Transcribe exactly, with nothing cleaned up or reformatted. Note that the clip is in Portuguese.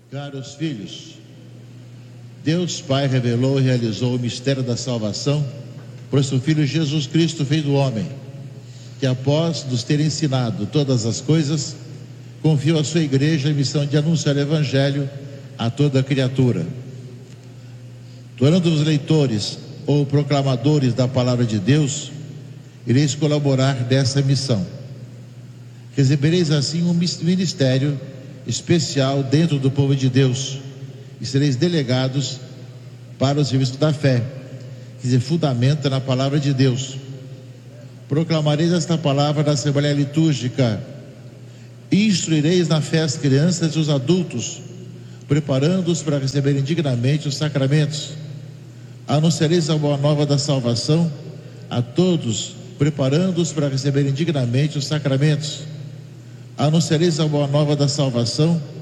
Caros filhos, Deus Pai revelou e realizou o mistério da salvação por seu Filho Jesus Cristo, Filho do homem, que após nos ter ensinado todas as coisas, confiou à sua igreja a missão de anunciar o Evangelho a toda criatura. Tornando-vos leitores ou proclamadores da palavra de Deus, ireis colaborar dessa missão. Recebereis assim um ministério especial dentro do povo de Deus e sereis delegados para o serviço da fé, que se fundamenta na palavra de Deus. Proclamareis esta palavra na Assembleia Litúrgica e instruireis na fé as crianças e os adultos, preparando-os para receberem dignamente os sacramentos. Anunciareis a boa nova da salvação a todos, preparando-os para receberem dignamente os sacramentos. Anunciareis a boa nova da salvação